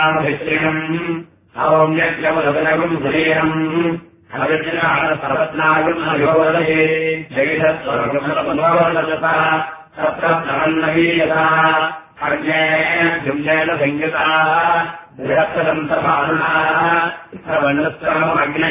सर्वत्राभिश्रिणम् औम्यज्ञमुदगुम् शरीरम् सर्वत्रागम् अयोदये जगिषत्स्वर्गमनोरजता तत्र प्रवन्नवीयता अर्जेन संयुता बृहत्तदन्तपालना सर्वनुस्त्रमग्ने